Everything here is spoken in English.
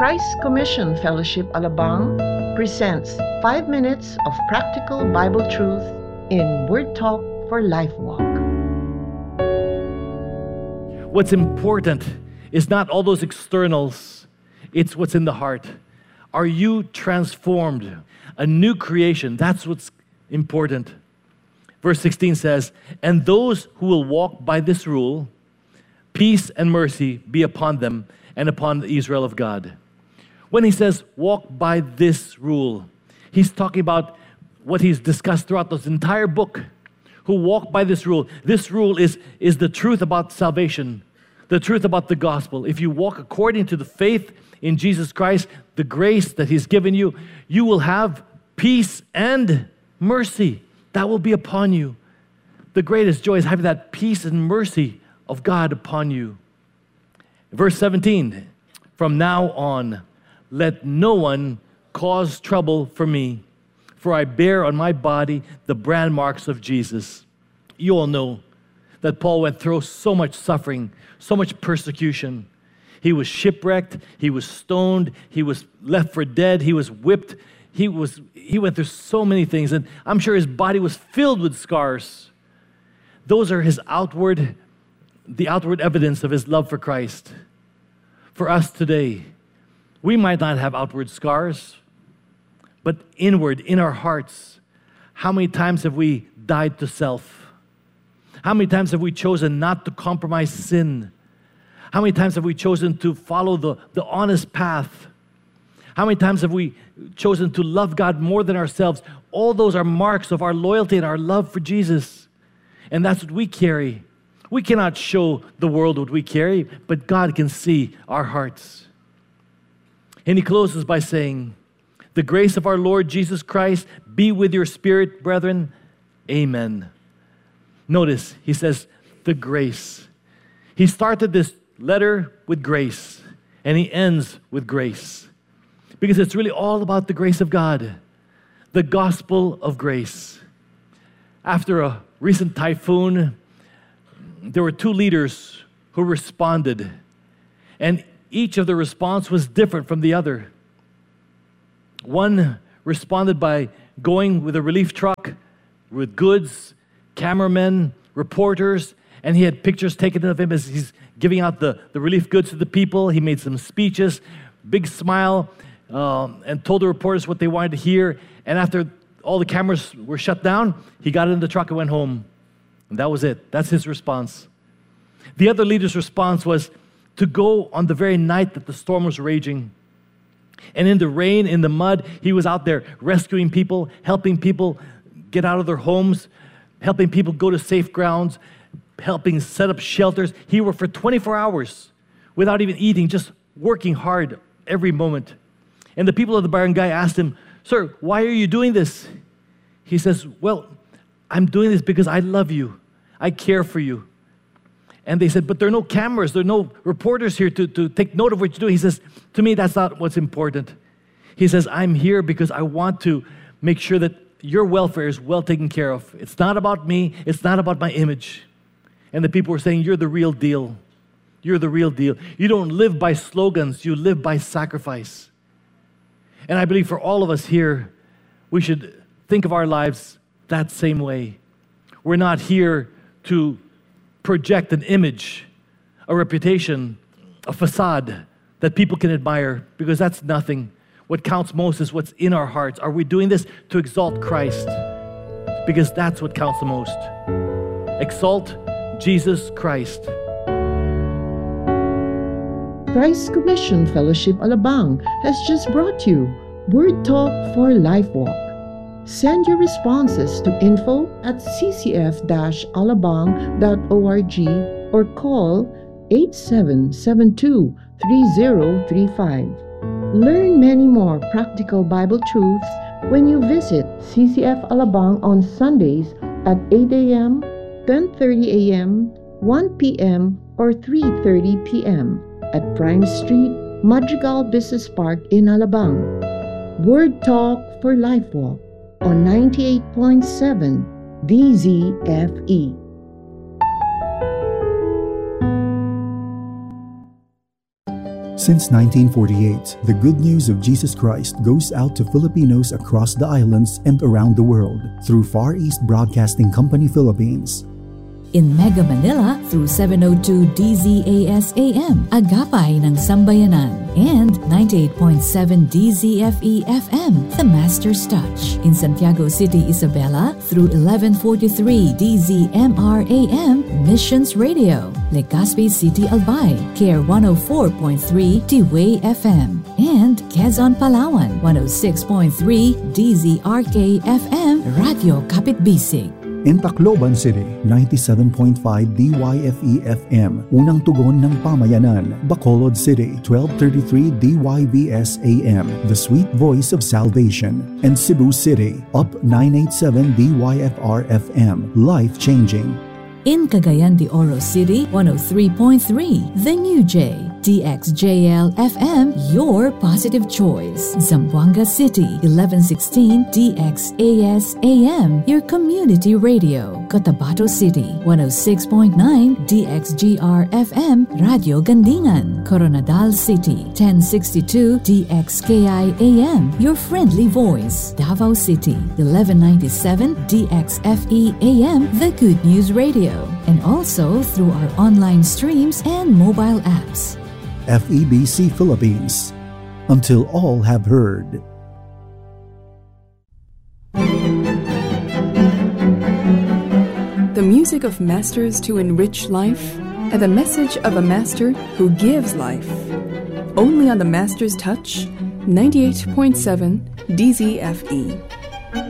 Christ Commission Fellowship Alabang presents 5 minutes of practical Bible truth in Word Talk for Life Walk. What's important is not all those externals, it's what's in the heart. Are you transformed? A new creation, that's what's important. Verse 16 says, "And those who will walk by this rule, peace and mercy be upon them and upon the Israel of God." When he says, walk by this rule, he's talking about what he's discussed throughout this entire book. Who walk by this rule. This rule is the truth about salvation, the truth about the gospel. If you walk according to the faith in Jesus Christ, the grace that he's given you, you will have peace and mercy. That will be upon you. The greatest joy is having that peace and mercy of God upon you. Verse 17, "From now on, let no one cause trouble for me, for I bear on my body the brand marks of Jesus." You all know that Paul went through so much suffering, so much persecution. He was shipwrecked, he was stoned, he was left for dead, he was whipped, he went through so many things, and I'm sure his body was filled with scars. Those are the outward evidence of his love for Christ. For us today, we might not have outward scars, but inward, in our hearts, how many times have we died to self? How many times have we chosen not to compromise sin? How many times have we chosen to follow the honest path? How many times have we chosen to love God more than ourselves? All those are marks of our loyalty and our love for Jesus. And that's what we carry. We cannot show the world what we carry, but God can see our hearts. And he closes by saying, "The grace of our Lord Jesus Christ be with your spirit, brethren. Amen." Notice, he says, the grace. He started this letter with grace, and he ends with grace. Because it's really all about the grace of God, the gospel of grace. After a recent typhoon, there were 2 leaders who responded, and each of the response was different from the other. One responded by going with a relief truck with goods, cameramen, reporters, and he had pictures taken of him as he's giving out the relief goods to the people. He made some speeches, big smile, and told the reporters what they wanted to hear. And after all the cameras were shut down, he got in the truck and went home. And that was it. That's his response. The other leader's response was to go on the very night that the storm was raging. And in the rain, in the mud, he was out there rescuing people, helping people get out of their homes, helping people go to safe grounds, helping set up shelters. He worked for 24 hours without even eating, just working hard every moment. And the people of the barangay asked him, "Sir, why are you doing this?" He says, "Well, I'm doing this because I love you. I care for you." And they said, "But there are no cameras, there are no reporters here to take note of what you're doing." He says, "To me, that's not what's important." He says, "I'm here because I want to make sure that your welfare is well taken care of. It's not about me, it's not about my image." And the people were saying, "You're the real deal. You're the real deal. You don't live by slogans, you live by sacrifice." And I believe for all of us here, we should think of our lives that same way. We're not here to project an image, a reputation, a facade that people can admire, because that's nothing. What counts most is what's in our hearts. Are we doing this to exalt Christ? Because that's what counts the most. Exalt Jesus Christ. Christ Commission Fellowship Alabang has just brought you Word Talk for Life Walk. Send your responses to info@ccf-alabang.org or call 8772-3035. Learn many more practical Bible truths when you visit CCF Alabang on Sundays at 8 a.m., 10:30 a.m., 1 p.m., or 3:30 p.m. at Prime Street, Madrigal Business Park in Alabang. Word Talk for Life Walk on 98.7 DZFE. Since 1948, the good news of Jesus Christ goes out to Filipinos across the islands and around the world through Far East Broadcasting Company Philippines. In Mega Manila through 702 DZAS AM, Agapay ng Sambayanan, and 98.7 DZFE FM, The Master's Touch. In Santiago City, Isabela through 1143 DZMR AM, Missions Radio. Legazpi City, Albay, Care 104.3 T-Way FM. And Quezon, Palawan, 106.3 DZRK FM, Radio Kapitbisig. In Tacloban City, 97.5 DYFE FM, Unang Tugon ng Pamayanan. Bacolod City, 1233 DYVS AM, The Sweet Voice of Salvation. And Cebu City, Up 987 DYFR FM, Life Changing. In Cagayan de Oro City, 103.3 The New J, DXJL FM, your positive choice. Zamboanga City, 1116 DXAS AM, your community radio. Cotabato City, 106.9 DXGR FM, Radio Gandingan. Coronadal City, 1062 DXKI AM, your friendly voice. Davao City, 1197 DXFE AM, the Good News Radio. And also through our online streams and mobile apps. FEBC Philippines. Until all have heard. The music of masters to enrich life, and the message of a master who gives life. Only on the Master's Touch, 98.7 DZFE.